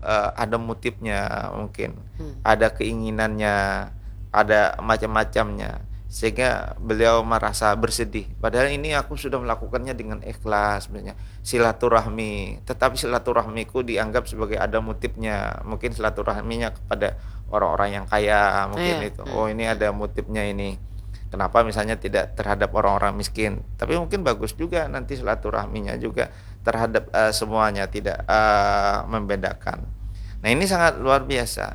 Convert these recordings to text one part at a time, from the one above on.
ada motifnya mungkin, Hmm. ada keinginannya, ada macam-macamnya, sehingga beliau merasa bersedih. Padahal ini aku sudah melakukannya dengan ikhlas sebenarnya, silaturahmi, tetapi silaturahmiku dianggap sebagai ada motifnya, mungkin silaturahminya kepada orang-orang yang kaya, mungkin Iya. itu. Hmm. Oh, ini ada motifnya ini. Kenapa misalnya tidak terhadap orang-orang miskin? Tapi mungkin bagus juga nanti silaturahminya juga terhadap semuanya, tidak membedakan. Nah, ini sangat luar biasa.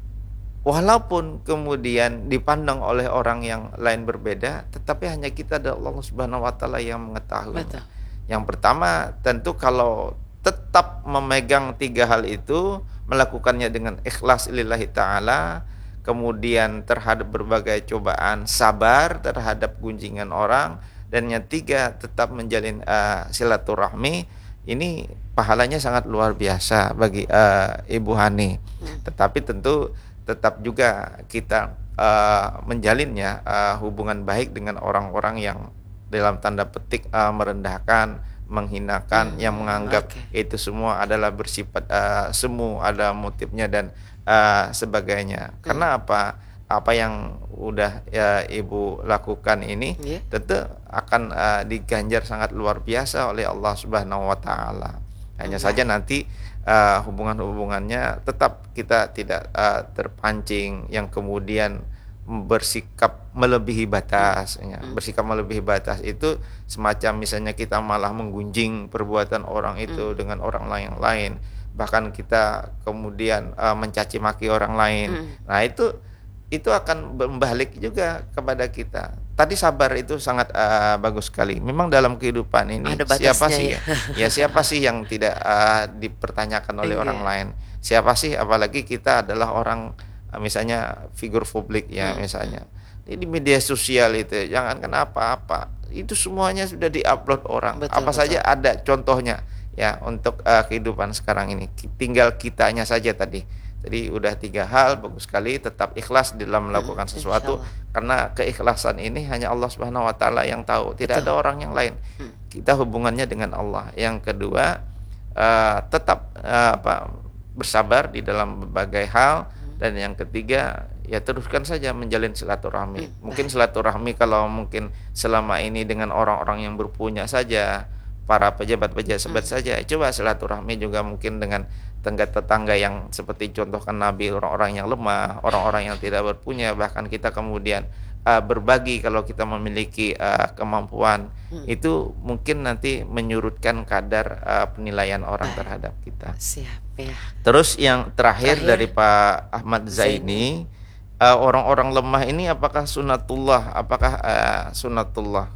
Walaupun kemudian dipandang oleh orang yang lain berbeda, tetapi hanya kita dan Allah Subhanahu wa taala yang mengetahuinya. Betul. Yang pertama, tentu kalau tetap memegang tiga hal itu, melakukannya dengan ikhlas lillahi taala, kemudian terhadap berbagai cobaan sabar terhadap gunjingan orang, dan yang tiga tetap menjalin silaturahmi, ini pahalanya sangat luar biasa bagi Ibu Hani. Hmm. Tetapi tentu tetap juga kita menjalinnya hubungan baik dengan orang-orang yang dalam tanda petik merendahkan, menghinakan, yang menganggap Oke. itu semua adalah bersifat semu, ada motifnya dan sebagainya. Hmm. Karena apa? Apa yang udah ya Ibu lakukan ini Iya. tentu akan diganjar sangat luar biasa oleh Allah Subhanahu wa taala. Hanya saja Baik. nanti hubungan-hubungannya tetap kita tidak terpancing yang kemudian bersikap melebihi batas, ya. Hmm. Bersikap melebihi batas itu semacam misalnya kita malah menggunjing perbuatan orang itu Hmm. dengan orang lain yang lain, bahkan kita kemudian mencaci maki orang lain. Hmm. Nah, itu akan membalik juga kepada kita. Tadi sabar itu sangat bagus sekali. Memang dalam kehidupan ini Ada siapa batasnya sih ya. ya? Ya siapa sih yang tidak dipertanyakan oleh orang Iya. lain? Siapa sih? Apalagi kita adalah orang misalnya figur publik ya Hmm. misalnya. Di media sosial itu jangankan apa-apa, itu semuanya sudah diupload orang. Betul, Apa saja betul. ada contohnya ya untuk kehidupan sekarang ini. Tinggal kitanya saja tadi. Jadi udah tiga hal bagus sekali, tetap ikhlas dalam melakukan sesuatu, Insyaallah. karena keikhlasan ini hanya Allah Subhanahu wa taala yang tahu, tidak Betul. ada orang yang lain. Hmm. Kita hubungannya dengan Allah. Yang kedua, tetap bersabar di dalam berbagai hal, dan yang ketiga ya teruskan saja menjalin silaturahmi. Mungkin Baik. silaturahmi kalau mungkin selama ini dengan orang-orang yang berpunya saja, para pejabat-pejabat saja, coba silaturahmi juga mungkin dengan tetangga yang seperti contohkan Nabi, orang-orang yang lemah, orang-orang yang tidak berpunya, bahkan kita kemudian berbagi kalau kita memiliki kemampuan, Hmm. itu mungkin nanti menyurutkan kadar penilaian orang Baik. terhadap kita. Siap ya. Terus yang terakhir Terakhir, dari Pak Ahmad Zaini. Zaini, orang-orang lemah ini apakah sunatullah? Apakah sunatullah?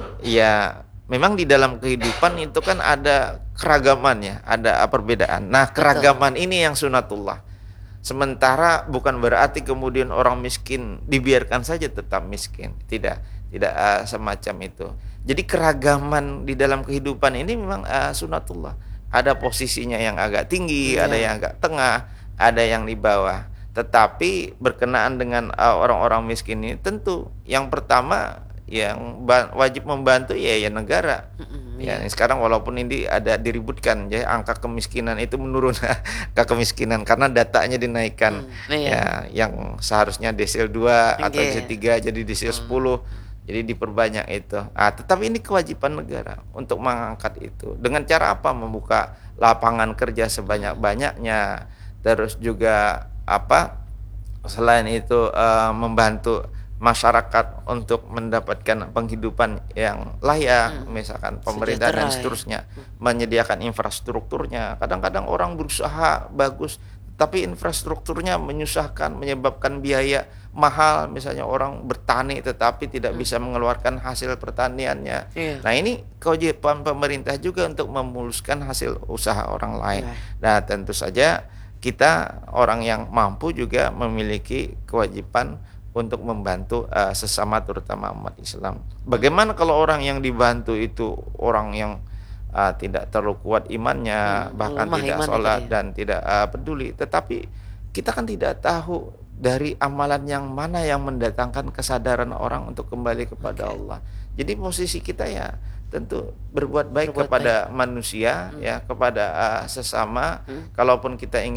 Ya, memang di dalam kehidupan itu kan ada keragaman ya, ada perbedaan. Nah, Betul. keragaman ini yang sunatullah. Sementara bukan berarti kemudian orang miskin dibiarkan saja tetap miskin. Tidak semacam itu. Jadi keragaman di dalam kehidupan ini memang sunatullah. Ada posisinya yang agak tinggi, ada Iya. yang agak tengah, ada yang di bawah. Tetapi berkenaan dengan orang-orang miskin ini, tentu yang pertama yang wajib membantu ya negara. Ya, Iya. sekarang walaupun ini ada diributkan ya, angka kemiskinan itu menurun, angka kemiskinan karena datanya dinaikkan. Iya. Ya, yang seharusnya desil 2 atau desil Iya. 3 jadi desil 10. Jadi diperbanyak itu. Tetapi ini kewajiban negara untuk mengangkat itu. Dengan cara apa? Membuka lapangan kerja sebanyak-banyaknya. Terus juga selain itu membantu masyarakat untuk mendapatkan penghidupan yang layak, misalkan pemerintah dan Sejahtera ya. seterusnya menyediakan infrastrukturnya. Kadang-kadang orang berusaha bagus, tapi infrastrukturnya menyusahkan, menyebabkan biaya mahal. Misalnya orang bertani tetapi tidak bisa mengeluarkan hasil pertaniannya. Iya. Nah, ini kewajiban pemerintah juga untuk memuluskan hasil usaha orang lain. Iya. Nah, tentu saja kita orang yang mampu juga memiliki kewajiban untuk membantu sesama, terutama umat Islam. Bagaimana kalau orang yang dibantu itu orang yang tidak terlalu kuat imannya, bahkan Lemah tidak imannya sholat tadi ya. dan tidak peduli. Tetapi kita kan tidak tahu dari amalan yang mana yang mendatangkan kesadaran orang untuk kembali kepada Allah. Jadi posisi kita ya tentu berbuat baik Berbuat kepada manusia, ya kepada sesama. Kalaupun kita ingin